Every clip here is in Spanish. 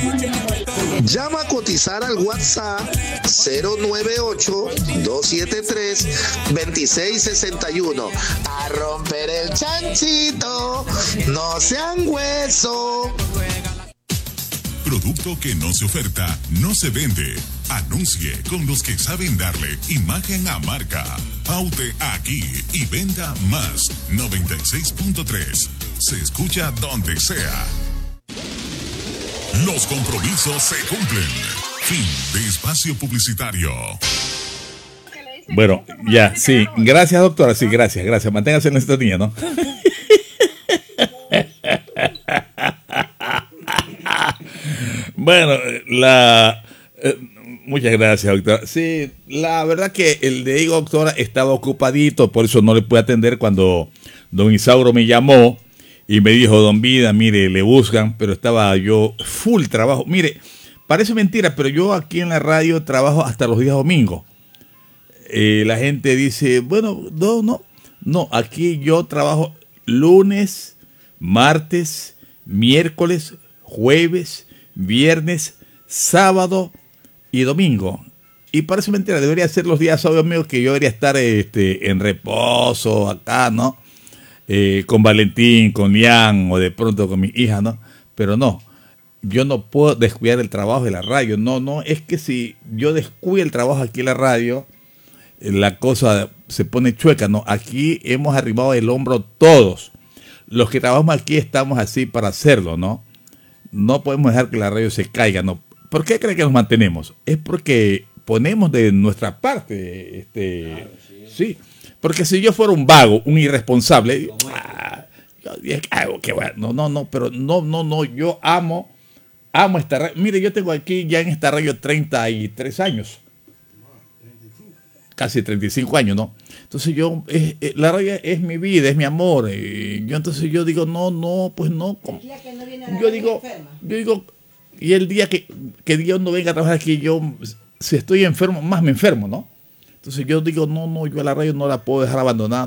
Llama a cotizar al WhatsApp 098-273-2661. A romper el chanchito, no sean hueso. Producto que no se oferta, no se vende. Anuncie con los que saben darle imagen a marca. Paute aquí y venda más. 96.3. Se escucha donde sea. Los compromisos se cumplen. Fin de espacio publicitario. Bueno, ya, sí. Gracias, doctora. Sí, gracias. Manténgase en esta línea, ¿no? Bueno, muchas gracias, doctora. Sí, la verdad que el de digo, doctora, estaba ocupadito, por eso no le pude atender cuando don Isauro me llamó y me dijo, don Vida, mire, le buscan, pero estaba yo full trabajo. Mire, parece mentira, pero yo aquí en la radio trabajo hasta los días domingos. La gente dice, bueno, no, aquí yo trabajo lunes, martes, miércoles, jueves, viernes, sábado y domingo. Y parece mentira, debería ser los días sábado y domingo que yo debería estar en reposo acá, ¿no? Con Valentín, con Lian o de pronto con mi hija, ¿no? Pero no, yo no puedo descuidar el trabajo de la radio. No, es que si yo descuido el trabajo aquí en la radio, la cosa se pone chueca, ¿no? Aquí hemos arribado el hombro todos. Los que trabajamos aquí estamos así para hacerlo, ¿no? No podemos dejar que la radio se caiga, ¿no? ¿Por qué creen que nos mantenemos? Es porque ponemos de nuestra parte, claro, sí. Porque si yo fuera un vago, un irresponsable, pero no, yo amo esta radio. Mire, yo tengo aquí ya en esta radio 33 años. Casi 35 años, ¿no? Entonces la radio es mi vida, es mi amor. Entonces yo digo, pues no. Yo digo, y el día que Dios no venga a trabajar aquí, si estoy enfermo, más me enfermo, ¿no? Entonces yo digo, yo a la radio no la puedo dejar abandonada,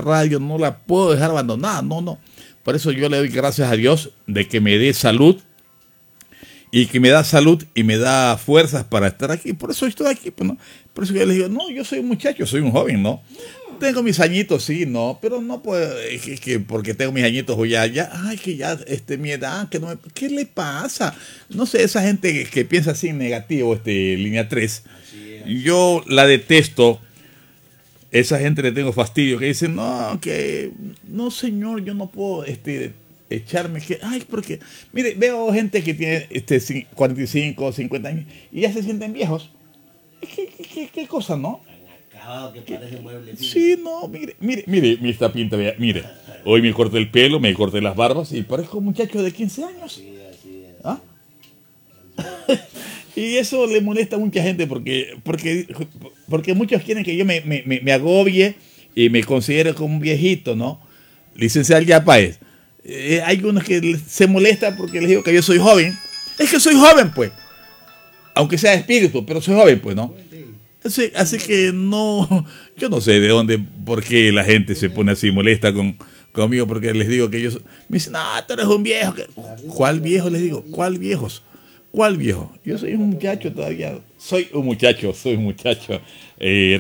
no. Por eso yo le doy gracias a Dios de que me dé salud, y que me da salud y me da fuerzas para estar aquí. Por eso estoy aquí, pues, ¿no? Por eso yo les digo, yo soy un muchacho, soy un joven, ¿no? Tengo mis añitos, sí, no, pero no puedo, que porque tengo mis añitos o ya, mi edad, ¿qué le pasa? No sé, esa gente que piensa así en negativo, línea 3, yo la detesto. Esa gente le tengo fastidio, que dicen, no señor, yo no puedo, echarme porque mire, veo gente que tiene 45, 50 años y ya se sienten viejos. ¿Qué cosa, no? Que parece mueble. Sí, no, mire esta pinta, mire. Hoy me corté el pelo, me corté las barbas y parezco un muchacho de 15 años. Sí, así es. ¿Ah? Y eso le molesta a mucha gente porque muchos quieren que yo me agobie y me considere como un viejito, ¿no? Licenciado Yapáez. Hay unos que se molestan porque les digo que yo soy joven. Es que soy joven, pues. Aunque sea espíritu, pero soy joven, pues, ¿no? Así que no, yo no sé de dónde, por qué la gente se pone así molesta conmigo, porque les digo que me dicen, tú eres un viejo. ¿Cuál viejo? Les digo, ¿cuál viejos? ¿Cuál viejo? Yo soy un muchacho todavía. Soy un muchacho.